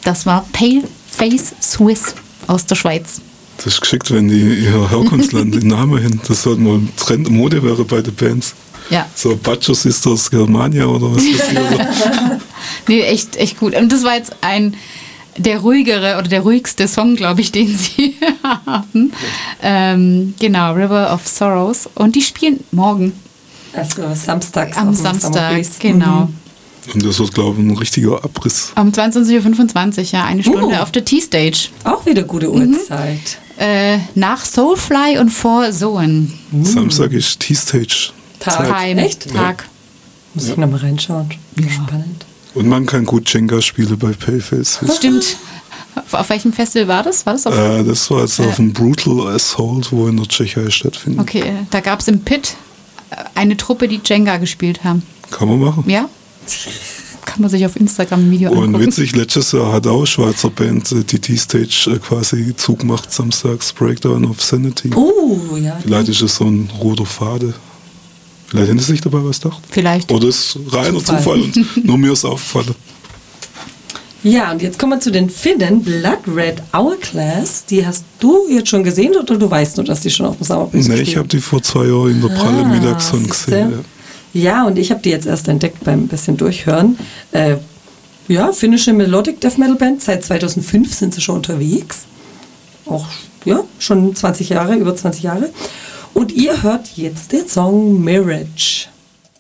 Das war Paleface Swiss aus der Schweiz. Das ist geschickt, wenn die ihr Herkunftsland den Namen hin. Das sollte mal Trend Mode wäre bei den Bands. Ja. So Butcher Sisters Germania oder was ist hier? Nee, echt gut. Und das war jetzt der ruhigste Song, glaube ich, den sie haben. Genau, River of Sorrows. Und die spielen morgen. Also Samstag. Am Samstag, genau. Und das wird, glaube ich, ein richtiger Abriss. Um 22.25 Uhr, ja, eine Stunde auf der T-Stage. Auch wieder gute Uhrzeit. Nach Soulfly und vor Zoen. Samstag ist T-Stage. Time. Echt? Tag. Muss ich nochmal reinschauen. Spannend. Und man kann gut Jenga spielen bei Paleface. Stimmt. Auf welchem Festival war das? War das auf das war jetzt auf dem Brutal Assault, wo in der Tschechei stattfindet. Okay, da gab es im Pit eine Truppe, die Jenga gespielt haben. Kann man machen. Ja? Kann man sich auf Instagram ein Video angucken. Und witzig, letztes Jahr hat auch eine Schweizer Band die T-Stage quasi zugemacht, samstags Breakdown of Sanity. Ja. Vielleicht ist es so ein roter Faden. Vielleicht hätte sich dabei was gedacht. Vielleicht. Oder ist reiner Zufall und nur mir ist aufgefallen. Ja, und jetzt kommen wir zu den Finnen. Blood Red Hourglass. Die hast du jetzt schon gesehen oder du weißt nur, dass die schon auf dem Sommerfest stehen? Nee, ich habe die vor 2 Jahren in der pralle Mittagssonne gesehen. Ja, und ich habe die jetzt erst entdeckt beim bisschen Durchhören. Finnische Melodic Death Metal Band. Seit 2005 sind sie schon unterwegs. Auch, schon 20 Jahre, über 20 Jahre. Und ihr hört jetzt den Song Mirage.